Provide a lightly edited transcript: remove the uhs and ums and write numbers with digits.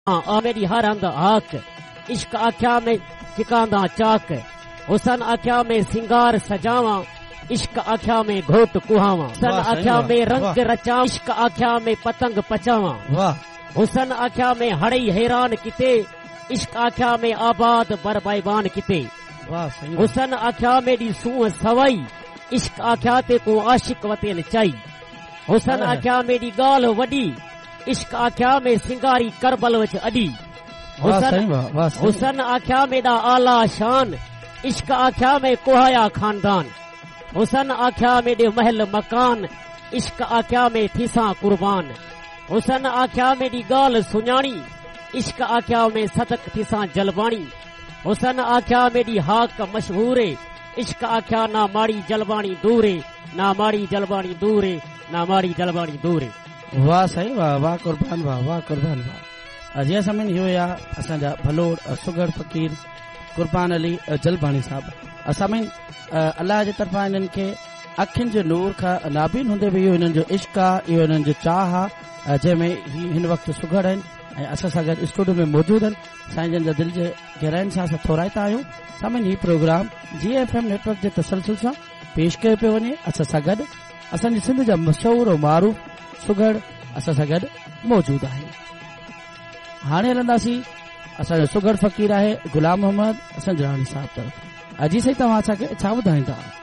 मेरी हर हंद हाक, इश्क आख्या में टिकांदा चाक, हुसन आख्या में सिंगार सजावा, इश्क आख्या में घोट कुहावा, हुसन आख्या में रंग रचा, इश्क आख्या में पतंग पचावा, हुसन आख्या में हड़ई हैरान किते, इश्क आख्या में आबाद बरबाइबान किते, हुसन आख्या में डी सूह सवाई, इश्क आख्या ते को आशिक वते नचाई, हुसन आख्या में डी गाल वडी, इश्क आख्या में सिंगारी करबल वच अडी, हुसन आख्या में दा आला शान, इश्क आख्या में कोहाया खानदान, हुसन आख्या में डी महल मकान, इश्क आख्या में थीसा कुर्बान, हुसन आख्या में डी गाल सुञाणी, इश्क आख्या में सदक थीसा जलबाणी, हुसन आख्या में डी हाक मशहूरे, इश्क आख्या ना माड़ी जलबाणी दूरे, ना माड़ी जलबाणी दूरे, ना माड़ी जलबाणी दूरे। वाह साईं वाह, वाह कुर्बान वाह, वाह कुर्बान वाह। जी असां इहो या असांजा भलोड़ सुगड़ फ़कीर कुर्बान अली जलबाणी साहब। असां अल्लाह जे तरफ़ां इन्हनि खे अखियुनि जे नूर खां नाबीन हूंदे बि इहो इन्हनि जो इश्क आहे, इहो इन्हनि जो चाह आहे, जंहिंमें हिन वक़्तु सुगड़ आहिनि ऐं असां सां गॾु स्टूडियो में मौजूद आहिनि। साईं जन जा दिलि जे गहराइनि सां असां थोराईता आहियूं। साईं हीउ प्रोग्राम GFM नेटवर्क जे तसलसल सां पेश कयो पियो वञे। असां सां गॾु असांजी सिंध जा मशहूर ऐं मारूफ़ सुगड़ असां सां गॾु मौजूद आहे। हाणे हलंदासीं असांजो सुगड़ फ़कीर आहे गुलाम मोहम्मद असंजराणी साहब तरफ़। अजी साईं तव्हां असांखे छा ॿुधाईंदा?